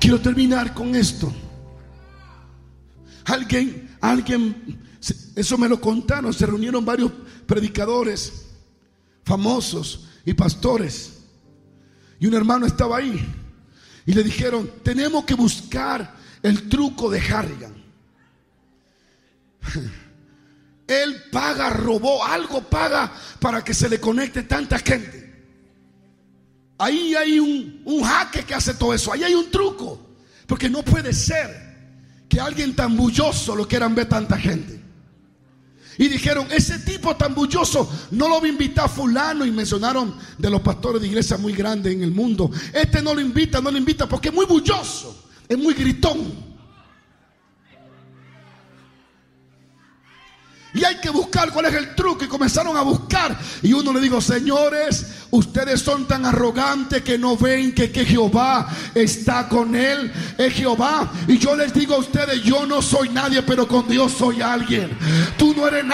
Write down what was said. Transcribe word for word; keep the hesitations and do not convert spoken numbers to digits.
Quiero terminar con esto. Alguien, alguien, eso me lo contaron, se reunieron varios predicadores famosos y pastores, y un hermano estaba ahí y le dijeron: tenemos que buscar el truco de Harrigan. Él paga, robó, algo paga para que se le conecte tanta gente. Ahí hay un, un jaque que hace todo eso. Ahí hay un truco. Porque no puede ser que alguien tan bulloso lo quieran ver tanta gente. Y dijeron: ese tipo tan bulloso no lo va a invitar fulano. Y mencionaron de los pastores de iglesia muy grandes en el mundo. Este no lo invita, no lo invita porque es muy bulloso, es muy gritón. Y hay que buscar cuál es el truco. Y comenzaron a buscar. Y uno le dijo: señores, ustedes son tan arrogantes que no ven que, que Jehová está con él. Es Jehová. Y yo les digo a ustedes: yo no soy nadie, pero con Dios soy alguien. Tú no eres nadie.